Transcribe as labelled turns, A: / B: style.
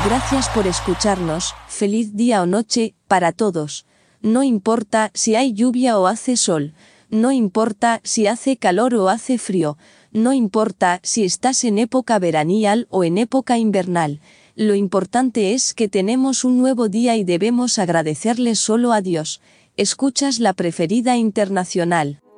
A: Gracias por escucharnos, feliz día o noche, para todos. No importa si hay lluvia o hace sol, no importa si hace calor o hace frío, no importa si estás en época veranial o en época invernal, lo importante es que tenemos un nuevo día y debemos agradecerle solo a Dios. Escuchas La Preferida Internacional.